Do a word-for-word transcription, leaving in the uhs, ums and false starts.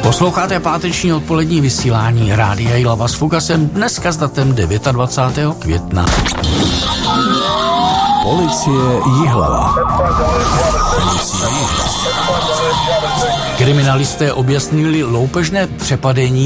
Posloucháte páteční odpolední vysílání Rádia Jihlava s Fukasem dneska s datem dvacátého devátého května. Policie Jihlava. Kriminalisté objasnili loupežné přepadení